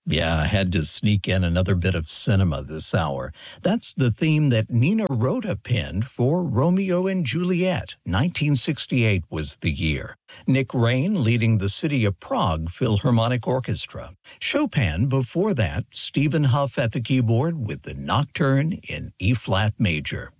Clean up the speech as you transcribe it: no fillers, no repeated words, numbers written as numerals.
Yeah, I had to sneak in another bit of cinema this hour. That's the theme that Nina Rota penned for Romeo and Juliet. 1968 was the year. Nick Rain leading the City of Prague Philharmonic Orchestra. Chopin before that, Stephen Huff at the keyboard with the Nocturne in E-flat major.